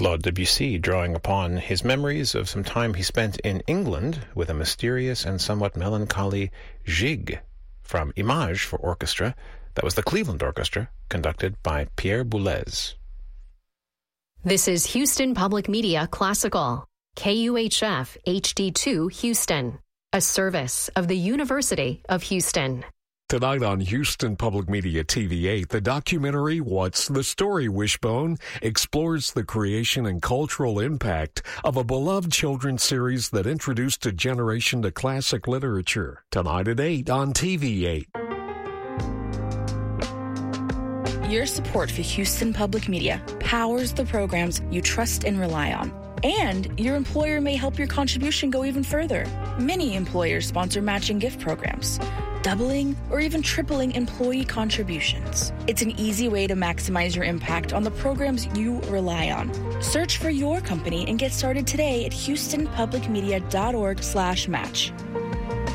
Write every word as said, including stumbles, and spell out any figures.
Claude Debussy, drawing upon his memories of some time he spent in England with a mysterious and somewhat melancholy gigue from Image for orchestra. That was the Cleveland Orchestra, conducted by Pierre Boulez. This is Houston Public Media Classical, K U H F H D two Houston, a service of the University of Houston. Tonight on Houston Public Media T V eight, the documentary What's the Story, Wishbone explores the creation and cultural impact of a beloved children's series that introduced a generation to classic literature. Tonight at eight on T V eight. Your support for Houston Public Media powers the programs you trust and rely on. And your employer may help your contribution go even further. Many employers sponsor matching gift programs, doubling or even tripling employee contributions. It's an easy way to maximize your impact on the programs you rely on. Search for your company and get started today at houston public media dot org slash match.